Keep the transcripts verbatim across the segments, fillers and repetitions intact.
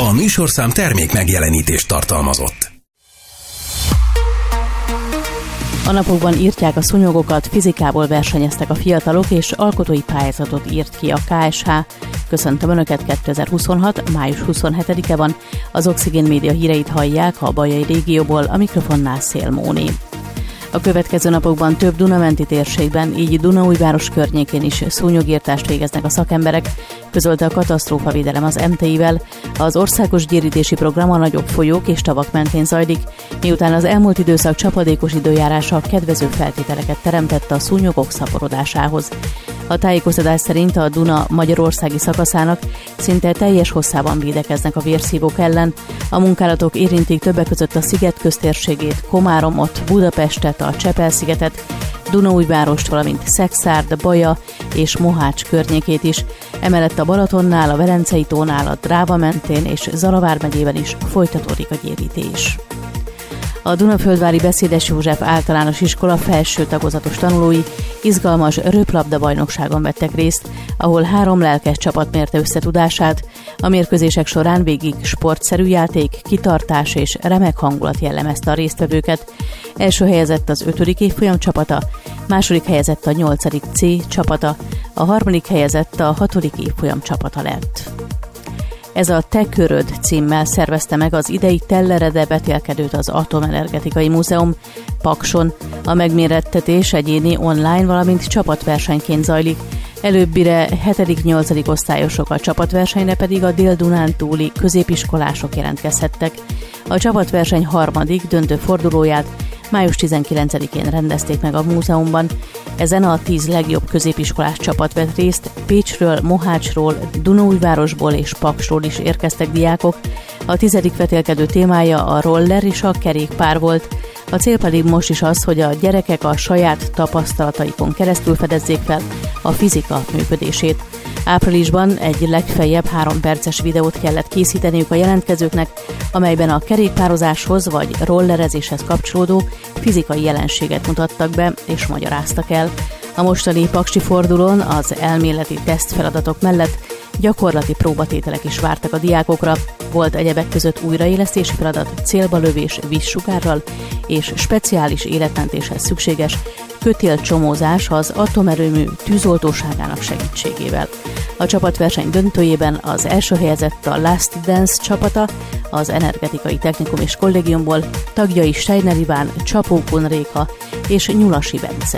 A műsorszám termék megjelenítést tartalmazott. A napokban írtják a szúnyogokat, fizikából versenyeztek a fiatalok, és alkotói pályázatot írt ki a ká es há. Köszöntöm Önöket, kétezer-huszonhat. május huszonhetedike van. Az Oxigén Média híreit hallják a bajai régióból, a mikrofonnál Szél Móni. A következő napokban több Duna-menti térségben, így Dunaújváros környékén is szúnyogírtást végeznek a szakemberek, közölte a katasztrófavédelem az em té i-vel. Az országos gyérítési program a nagyobb folyók és tavak mentén zajlik, miután az elmúlt időszak csapadékos időjárása kedvező feltételeket teremtett a szúnyogok szaporodásához. A tájékoztatás szerint a Duna magyarországi szakaszának szinte teljes hosszában védekeznek a vérszívók ellen. A munkálatok érintik többek között a sziget köztérségét, Komáromot, Budapestet, a Csepel-szigetet, Dunaújvárost, valamint Szekszárd, Baja és Mohács környékét is. Emellett a Balatonnál, a Velencei tónál, a Dráva mentén és Zalavár megyében is folytatódik a gyérítés. A Dunaföldvári Beszédes József általános iskola felső tagozatos tanulói izgalmas röplabda-bajnokságon vettek részt, ahol három lelkes csapat mérte összetudását. A mérkőzések során végig sportszerű játék, kitartás és remek hangulat jellemezte a résztvevőket. Első helyezett az ötödik évfolyam csapata, második helyezett a nyolcadik C csapata, a harmadik helyezett a hatodik évfolyam csapata lett. Ez a Te köröd címmel szervezte meg az idei Tellerede betélkedőt az Atomenergetikai Múzeum Pakson. A megmérettetés egyéni online, valamint csapatversenyként zajlik. Előbbire hetedik-nyolcadik osztályosok, a csapatversenyre pedig a Dél-Dunántúli középiskolások jelentkezhettek. A csapatverseny harmadik döntő fordulóját május tizenkilencedikén rendezték meg a múzeumban. Ezen a tíz legjobb középiskolás csapat vett részt, Pécsről, Mohácsról, Dunaújvárosból és Paksról is érkeztek diákok. A tizedik vetélkedő témája a roller és a kerékpár volt. A cél pedig most is az, hogy a gyerekek a saját tapasztalataikon keresztül fedezzék fel a fizika működését. Áprilisban egy legfeljebb három perces videót kellett készíteniük a jelentkezőknek, amelyben a kerékpározáshoz vagy rollerezéshez kapcsolódó fizikai jelenséget mutattak be és magyaráztak el. A mostani paksi fordulón az elméleti tesztfeladatok mellett gyakorlati próbatételek is vártak a diákokra. Volt egyebek között újraélesztési feladat, célba lövés vízsugárral és speciális életmentéshez szükséges kötélcsomózás az atomerőmű tűzoltóságának segítségével. A csapatverseny döntőjében az első helyezett a Last Dance csapata, az Energetikai Technikum és Kollégiumból, tagjai Steiner Iván, Csapó Kun Réka és Nyulasi Bence.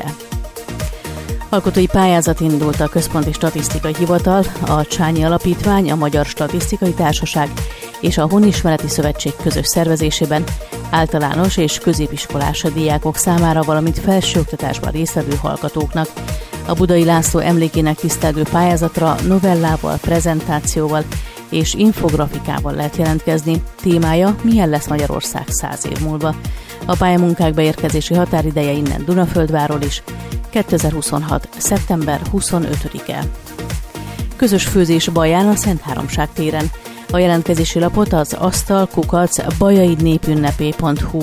Alkotói pályázat indult a Központi Statisztikai Hivatal, a Csányi Alapítvány, a Magyar Statisztikai Társaság és a Honismereti Szövetség közös szervezésében általános és középiskolás diákok számára, valamint felsőoktatásban résztvevő hallgatóknak. A Budai László emlékének tisztelgő pályázatra novellával, prezentációval és infografikával lehet jelentkezni. Témája: milyen lesz Magyarország száz év múlva. A pályamunkák beérkezési határideje innen Dunaföldvárról is, kétezer-huszonhat. szeptember huszonötödike. Közös főzés Baján a Szentháromság téren. A jelentkezési lapot az asztal kukac bajaidnépünnepé pont hu